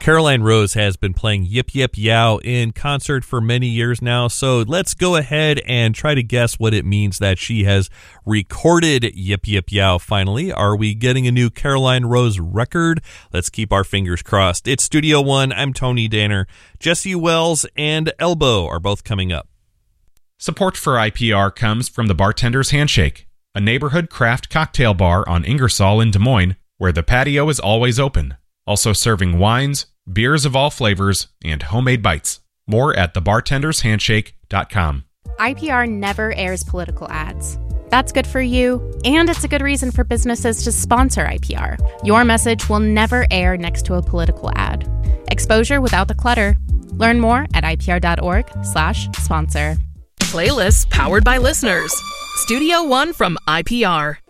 Caroline Rose has been playing Yip Yip Yow in concert for many years now, so let's go ahead and try to guess what it means that she has recorded Yip Yip Yow finally. Are we getting a new Caroline Rose record? Let's keep our fingers crossed. It's Studio One. I'm Tony Danner. Jesse Wells and Elbow are both coming up. Support for IPR comes from the Bartender's Handshake, a neighborhood craft cocktail bar on Ingersoll in Des Moines, where the patio is always open. Also serving wines, beers of all flavors, and homemade bites. More at thebartendershandshake.com. IPR never airs political ads. That's good for you, and it's a good reason for businesses to sponsor IPR. Your message will never air next to a political ad. Exposure without the clutter. Learn more at ipr.org/sponsor. Playlists powered by listeners. Studio One from IPR.